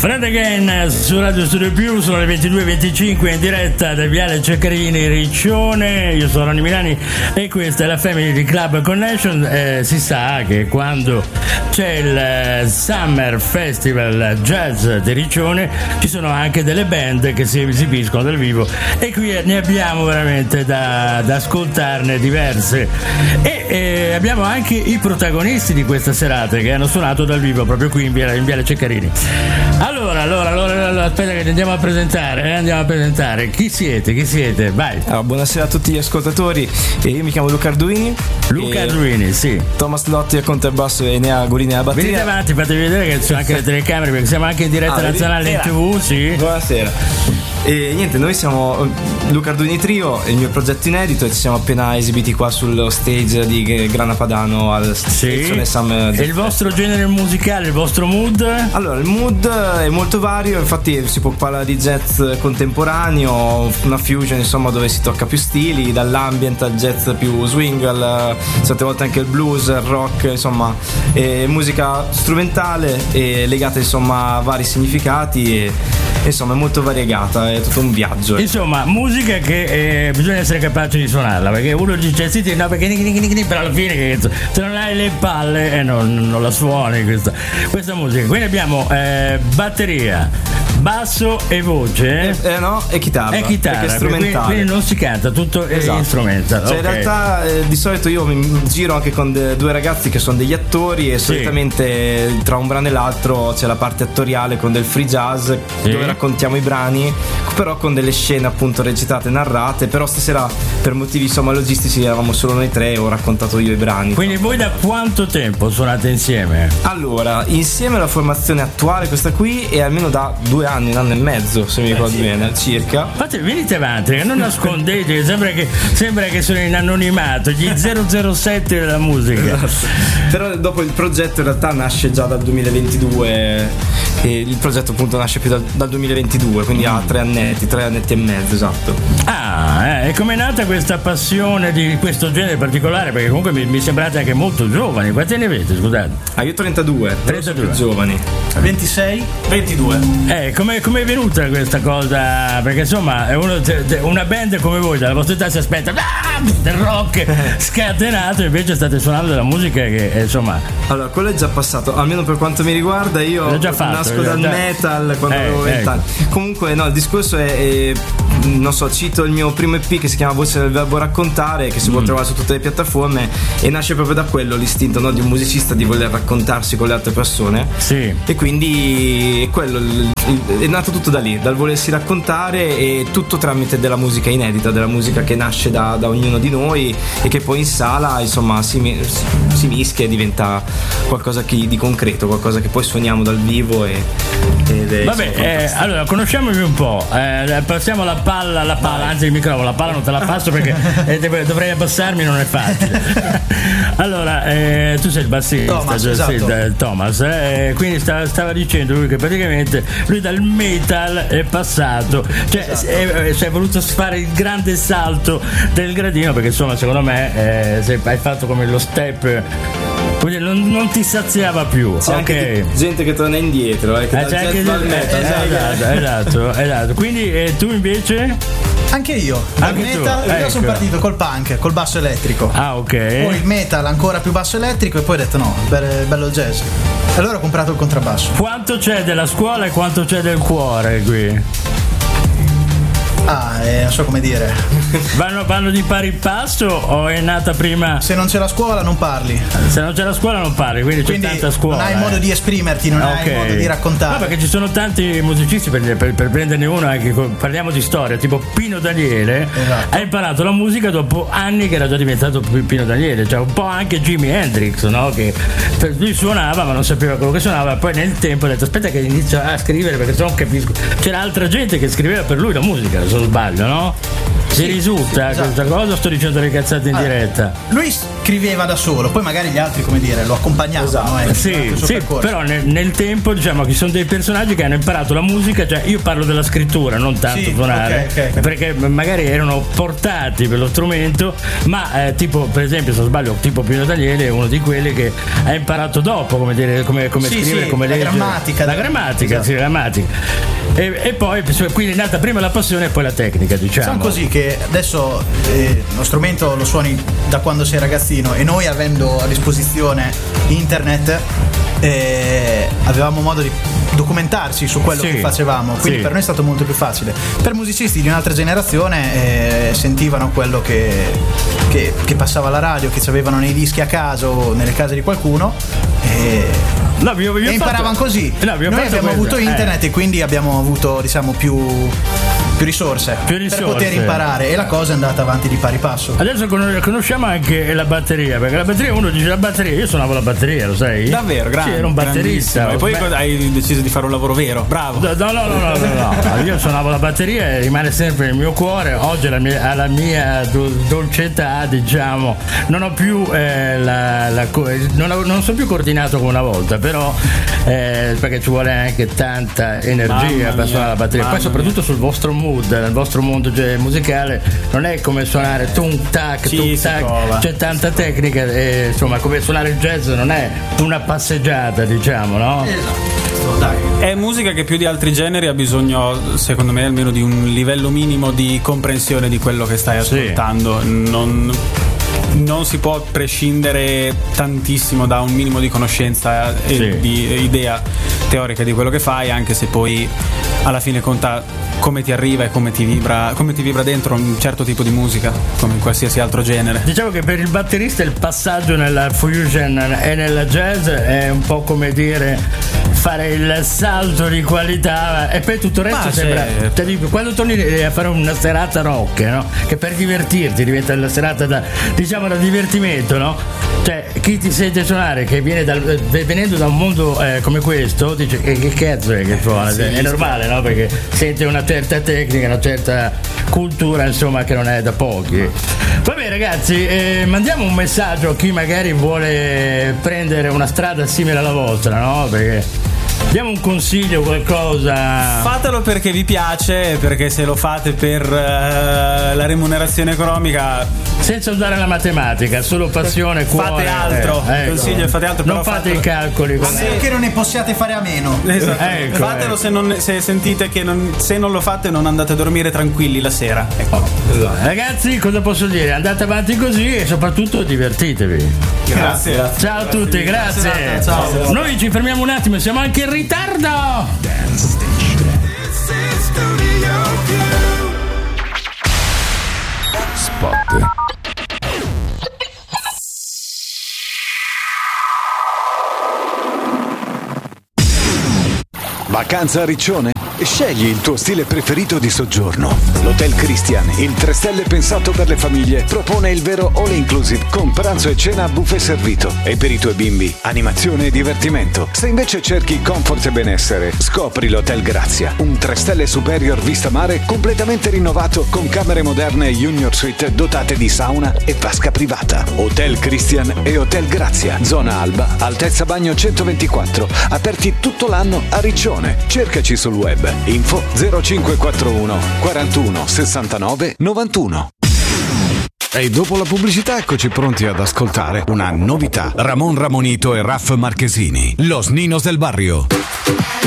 Friend Again su Radio Studio Più, sono le 22:25 in diretta da Viale Ceccarini, Riccione. Io sono Ronny Milani e questa è la Family Club Connection. Si sa che quando c'è il Summer Festival Jazz di Riccione ci sono anche delle band che si esibiscono dal vivo e qui ne abbiamo veramente da ascoltarne diverse e abbiamo anche i protagonisti di questa serata che hanno suonato dal vivo proprio qui in Viale Ceccarini. Allora, aspetta che andiamo a presentare. Chi siete? Vai. Allora, buonasera a tutti gli ascoltatori. Io mi chiamo Luca Arduini. Sì. Thomas Lotti al contrabbasso e Enea Gurini alla batteria. Venite avanti, fatevi vedere che ci sono anche le telecamere perché siamo anche in diretta nazionale in TV, sì. Buonasera. E niente, noi siamo Luca Arduini Trio, il mio progetto inedito, e ci siamo appena esibiti qua sullo stage di Grana Padano al Station Summer. E il vostro genere musicale, il vostro mood? Allora, il mood è molto vario, infatti si può parlare di jazz contemporaneo, una fusion insomma dove si tocca più stili, dall'ambient al jazz più swing, certe volte anche il blues, il rock, insomma, musica strumentale e legata insomma a vari significati e insomma è molto variegata, è tutto un viaggio. Insomma, musica che bisogna essere capaci di suonarla, perché uno dice sì, no, perché però alla fine che se non hai le palle non la suoni questa musica. Quindi abbiamo batteria, basso e voce. E chitarra. Perché è strumentale. Quindi non si canta, tutto è strumentale. Cioè, in realtà di solito io mi giro anche con due ragazzi che sono degli attori e solitamente tra un brano e l'altro c'è la parte attoriale con del free jazz dove raccontiamo i brani, però con delle scene appunto recitate, narrate. Però stasera per motivi insomma logistici eravamo solo noi tre e ho raccontato io i brani. Quindi voi da quanto tempo suonate insieme? Allora, insieme la formazione attuale, questa qui, è almeno da 2 anni, un anno e mezzo se mi ricordo bene, circa. Infatti venite avanti, che non nascondete, sembra che sono in anonimato, gli 007 della musica. Però dopo il progetto in realtà nasce già dal 2022 e il progetto appunto nasce più dal 2022, quindi ha 3 annetti e mezzo, esatto. E com'è nata questa passione di questo genere particolare? Perché comunque mi sembrate anche molto giovani. Quanti anni avete, scusate? Io 32 più giovani. 26, 22. Com'è venuta questa cosa? Perché insomma una band come voi dalla vostra età si aspetta del rock scatenato, invece state suonando della musica che insomma. Allora, quello è già passato, almeno per quanto mi riguarda. Io nasco dal metal quando avevo 20 anni. Comunque no, il discorso è non so, cito il mio primo EP che si chiama Voce del Verbo Raccontare, che si può trovare su tutte le piattaforme, e nasce proprio da quello l'istinto, no, di un musicista di voler raccontarsi con le altre persone. Sì. E quindi quello è nato tutto da lì, dal volersi raccontare, e tutto tramite della musica inedita, della musica che nasce da ognuno di noi e che poi in sala insomma si mischia e diventa qualcosa di concreto, qualcosa che poi suoniamo dal vivo allora conosciamovi un po', passiamo la palla, anzi il microfono, la palla non te la passo perché dovrei abbassarmi, non è facile. Allora tu sei il bassista, Thomas, quindi stava dicendo lui che praticamente lui dal metal è passato, cioè si è voluto fare il grande salto del gradino, perché insomma secondo me hai fatto come lo step, quindi non ti saziava più. C'è anche gente che torna indietro, che dal jazz al metal. Esatto. Quindi tu invece? Anche io. Al metal io sono partito col punk, col basso elettrico. Ok. Poi il metal ancora più basso elettrico, e poi ho detto no, bello il jazz. E allora ho comprato il contrabbasso. Quanto c'è della scuola e quanto c'è del cuore qui? Non so come dire. Vanno di pari passo o è nata prima? Se non c'è la scuola non parli. Se non c'è la scuola non parli, quindi c'è tanta scuola. Non hai modo di esprimerti, non hai modo di raccontare. No, perché ci sono tanti musicisti, per prenderne uno anche, parliamo di storia, tipo Pino Daniele. Esatto. Ha imparato la musica dopo anni che era già diventato Pino Daniele, cioè un po' anche Jimi Hendrix, no? Che lui suonava ma non sapeva quello che suonava, poi nel tempo ha detto aspetta che inizio a scrivere perché se non capisco. C'era altra gente che scriveva per lui la musica, se non sbaglio, no? Ti risulta questa cosa? Sto dicendo le cazzate in diretta. Lui scriveva da solo, poi magari gli altri, come dire, lo accompagnavano. Sì, però nel tempo diciamo che sono dei personaggi che hanno imparato la musica, cioè io parlo della scrittura, non tanto suonare, okay. Perché magari erano portati per lo strumento, ma tipo per esempio, se non sbaglio, tipo Pino Daniele è uno di quelli che ha imparato dopo come scrivere, come leggere. La grammatica. E poi quindi è nata prima la passione e poi la tecnica, diciamo. Sono così che adesso lo strumento lo suoni da quando sei ragazzino, e noi, avendo a disposizione internet, avevamo modo di documentarci su quello che facevamo, quindi per noi è stato molto più facile. Per musicisti di un'altra generazione sentivano quello che passava alla radio, che ci avevano nei dischi a casa o nelle case di qualcuno, e imparavano così. Noi abbiamo avuto internet e quindi abbiamo avuto, diciamo, più risorse per poter imparare, e la cosa è andata avanti di pari passo. Adesso conosciamo anche la batteria, perché la batteria, uno dice la batteria, io suonavo la batteria, lo sai? Davvero, grande. Sì, ero un batterista. E poi hai deciso di fare un lavoro vero, bravo. No, io suonavo la batteria e rimane sempre nel mio cuore. Oggi alla mia dolce età, diciamo, non ho più non sono più coordinato come una volta, però perché ci vuole anche tanta energia per suonare la batteria. Poi soprattutto sul vostro mood, nel vostro mondo musicale, non è come suonare tum tac, c'è tanta tecnica, e insomma, come suonare il jazz non è una passeggiata, diciamo, no? Esatto, dai. È musica che più di altri generi ha bisogno, secondo me, almeno di un livello minimo di comprensione di quello che stai ascoltando. Non si può prescindere tantissimo da un minimo di conoscenza e di idea teorica di quello che fai, anche se poi alla fine conta come ti arriva e come ti vibra dentro un certo tipo di musica, come in qualsiasi altro genere. Diciamo che per il batterista il passaggio nella fusion e nella jazz è un po' come dire fare il salto di qualità, e poi tutto il resto sembra, cioè, quando torni a fare una serata rock, no? Che per divertirti diventa una serata da divertimento, no? Cioè, chi ti sente suonare, che venendo da un mondo come questo, dice che cazzo è che suona? È normale, no? Perché sente una certa tecnica, una certa cultura, insomma, che non è da pochi. Vabbè ragazzi, mandiamo un messaggio a chi magari vuole prendere una strada simile alla vostra, no? Perché diamo un consiglio, qualcosa. Fatelo perché vi piace, perché se lo fate per la remunerazione economica, senza usare la matematica, solo passione, cuore, fate altro. Consiglio, fate altro. Non fate i calcoli. Che non ne possiate fare a meno. Esatto. Fatelo. Se sentite che se non lo fate, non andate a dormire tranquilli la sera. Ragazzi, cosa posso dire? Andate avanti così e soprattutto divertitevi. Grazie. Ciao a tutti, grazie. Ciao. Noi ci fermiamo un attimo, siamo anche in ritardo. Spot. Vacanza a Riccione? Scegli il tuo stile preferito di soggiorno. L'Hotel Christian, il 3 stelle pensato per le famiglie, propone il vero all inclusive con pranzo e cena a buffet servito. E per i tuoi bimbi, animazione e divertimento. Se invece cerchi comfort e benessere, scopri l'Hotel Grazia, un 3 stelle superior vista mare completamente rinnovato con camere moderne e junior suite dotate di sauna e vasca privata. Hotel Christian e Hotel Grazia, zona Alba, altezza bagno 124, aperti tutto l'anno a Riccione. Cercaci sul web. Info 0541 41 69 91. E dopo la pubblicità eccoci pronti ad ascoltare una novità. Ramon Ramonito e Raff Marchesini, Los Ninos del Barrio.